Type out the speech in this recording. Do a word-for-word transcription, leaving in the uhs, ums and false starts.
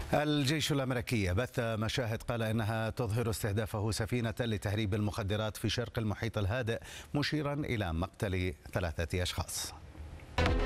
الجيش الأمريكي بث مشاهد قال إنها تظهر استهدافه سفينة لتهريب المخدرات في شرق المحيط الهادئ، مشيرا إلى مقتل ثلاثة أشخاص.